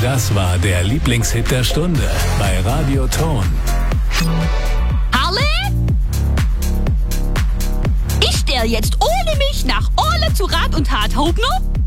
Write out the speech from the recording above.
Das war der Lieblingshit der Stunde bei Radio Ton. Harle? Ich stell jetzt ohne mich nach Ole zu Rat und Tat. Hobner?